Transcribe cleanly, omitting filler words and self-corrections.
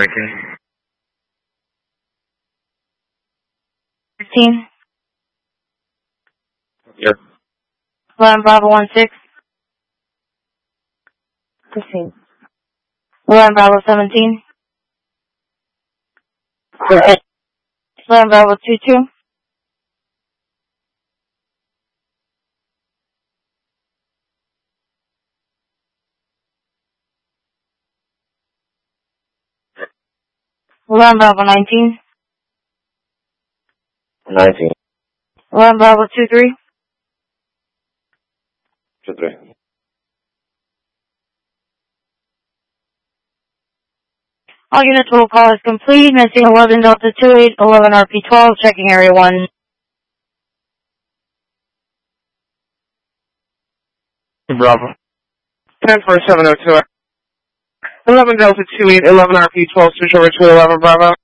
Hurricane. 15. Yep. 11 Bravo 16. 15. 11 Bravo 17. Go ahead. 11 Bravo 22. 11 Bravo 19. 19. 11 Bravo 23. 2-3. All units will call is complete. Missing 11 Delta 28, 11 RP 12, checking area 1. Bravo. 10-4702. 11 Delta 28, 11 RP 12, switch over to 11 Bravo.